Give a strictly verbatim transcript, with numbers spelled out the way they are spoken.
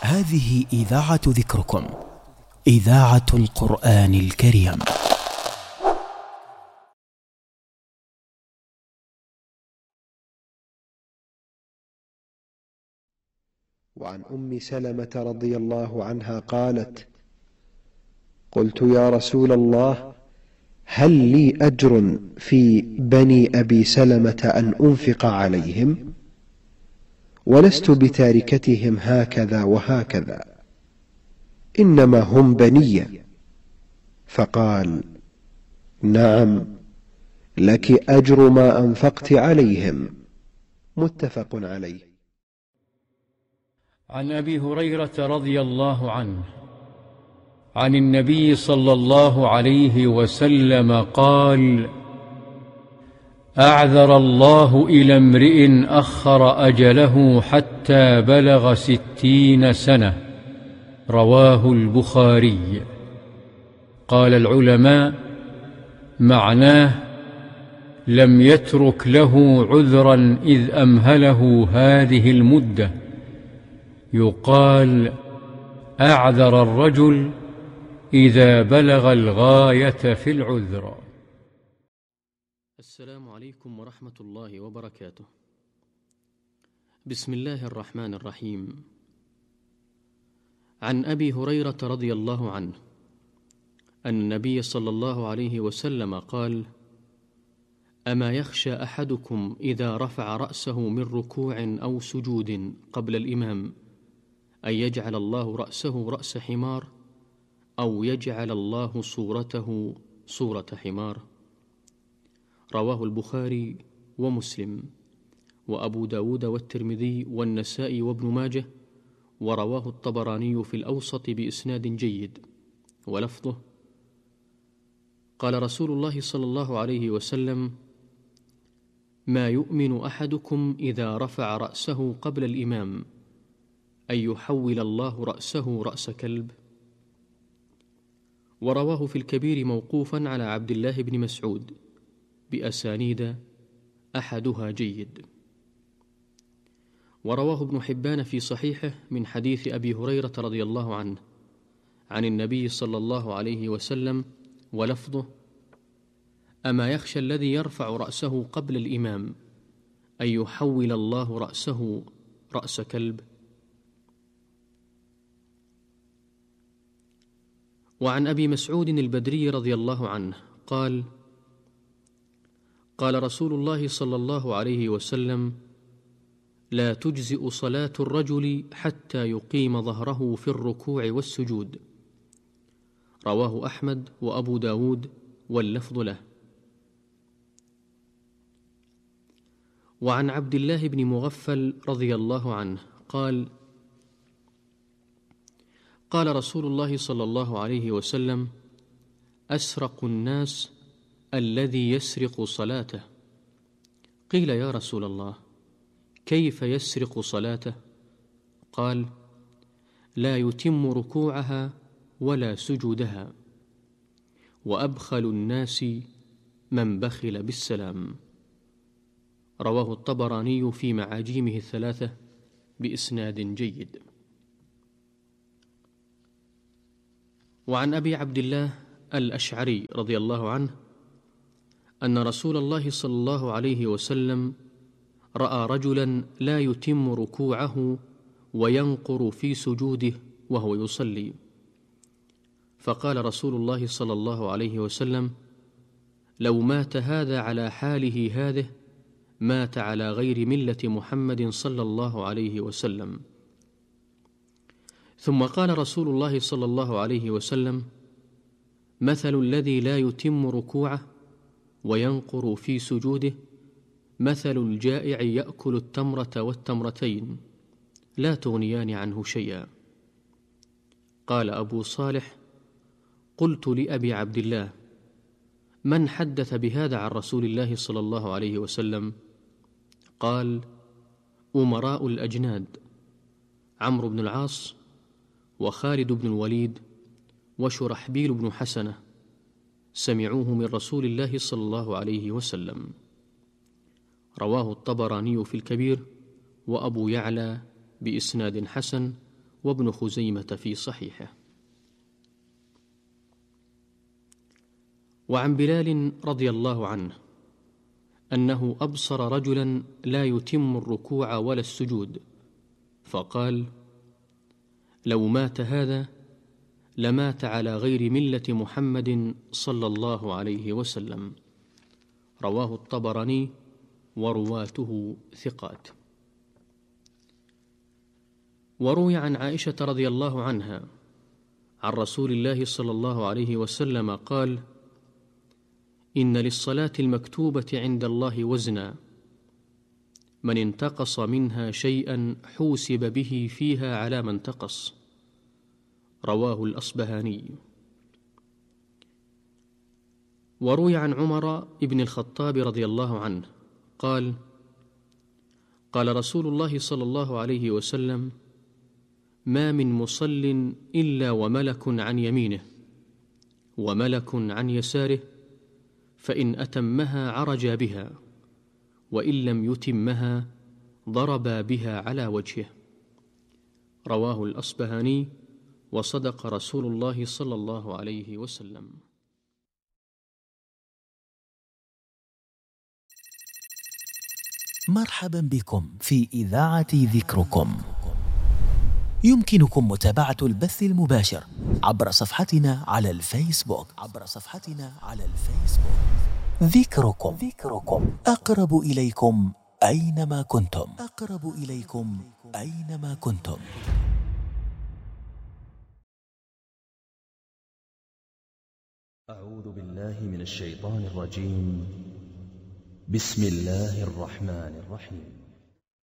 هذه إذاعة ذكركم، إذاعة القرآن الكريم. وعن أم سلمة رضي الله عنها قالت: قلت يا رسول الله، هل لي أجر في بني أبي سلمة أن أنفق عليهم؟ ولست بتاركتهم هكذا وهكذا، إنما هم بني. فقال: نعم، لك أجر ما أنفقت عليهم. متفق عليه. عن أبي هريرة رضي الله عنه عن النبي صلى الله عليه وسلم قال: أعذر الله إلى امرئ أخر أجله حتى بلغ ستين سنة. رواه البخاري. قال العلماء: معناه لم يترك له عذرا إذ أمهله هذه المدة. يقال: أعذر الرجل إذا بلغ الغاية في العذر. السلام عليكم ورحمة الله وبركاته. بسم الله الرحمن الرحيم. عن أبي هريرة رضي الله عنه أن النبي صلى الله عليه وسلم قال: أما يخشى أحدكم إذا رفع رأسه من ركوع أو سجود قبل الإمام أن يجعل الله رأسه رأس حمار، أو يجعل الله صورته صورة حمار؟ رواه البخاري ومسلم وأبو داود والترمذي والنسائي وابن ماجه، ورواه الطبراني في الأوسط بإسناد جيد، ولفظه: قال رسول الله صلى الله عليه وسلم: ما يؤمن أحدكم إذا رفع رأسه قبل الإمام أن يحول الله رأسه رأس كلب. ورواه في الكبير موقوفا على عبد الله بن مسعود بأسانيد أحدها جيد. ورواه ابن حبان في صحيحه من حديث أبي هريرة رضي الله عنه عن النبي صلى الله عليه وسلم، ولفظه: أما يخشى الذي يرفع رأسه قبل الإمام أن يحول الله رأسه رأس كلب؟ وعن أبي مسعود البدري رضي الله عنه قال: قال رسول الله صلى الله عليه وسلم: لا تجزئ صلاة الرجل حتى يقيم ظهره في الركوع والسجود. رواه أحمد وأبو داود واللفظ له. وعن عبد الله بن مغفل رضي الله عنه قال: قال رسول الله صلى الله عليه وسلم: أسرق الناس الذي يسرق صلاته. قيل: يا رسول الله، كيف يسرق صلاته؟ قال: لا يتم ركوعها ولا سجودها. وأبخل الناس من بخل بالسلام. رواه الطبراني في معاجيمه الثلاثة بإسناد جيد. وعن أبي عبد الله الأشعري رضي الله عنه أن رسول الله صلى الله عليه وسلم رأى رجلا لا يتم ركوعه وينقر في سجوده وهو يصلي، فقال رسول الله صلى الله عليه وسلم: لو مات هذا على حاله هذه مات على غير ملة محمد صلى الله عليه وسلم. ثم قال رسول الله صلى الله عليه وسلم: مثل الذي لا يتم ركوعه وينقر في سجوده مثل الجائع يأكل التمرة والتمرتين لا تغنيان عنه شيئا. قال أبو صالح: قلت لأبي عبد الله: من حدث بهذا عن رسول الله صلى الله عليه وسلم؟ قال: أمراء الأجناد، عمرو بن العاص وخالد بن الوليد وشرحبيل بن حسنة، سمعوه من رسول الله صلى الله عليه وسلم. رواه الطبراني في الكبير وأبو يعلى بإسناد حسن، وابن خزيمة في صحيحه. وعن بلال رضي الله عنه أنه أبصر رجلا لا يتم الركوع ولا السجود، فقال: لو مات هذا لمات على غير ملة محمد صلى الله عليه وسلم. رواه الطبراني ورواته ثقات. وروي عن عائشة رضي الله عنها عن رسول الله صلى الله عليه وسلم قال: إن للصلاة المكتوبة عند الله وزنا، من انتقص منها شيئا حوسب به فيها على ما انتقص. رواه الأصبهاني. وروي عن عمر بن الخطاب رضي الله عنه قال: قال رسول الله صلى الله عليه وسلم: ما من مصل إلا وملك عن يمينه وملك عن يساره، فإن أتمها عرجا بها، وإن لم يتمها ضربا بها على وجهه. رواه الأصبهاني. وصدق رسول الله صلى الله عليه وسلم. مرحبا بكم في إذاعة ذكركم. يمكنكم متابعة البث المباشر عبر صفحتنا على الفيسبوك عبر صفحتنا على الفيسبوك ذكركم. ذكركم أقرب إليكم أينما كنتم. أقرب إليكم أينما كنتم. أعوذ بالله من الشيطان الرجيم. بسم الله الرحمن الرحيم.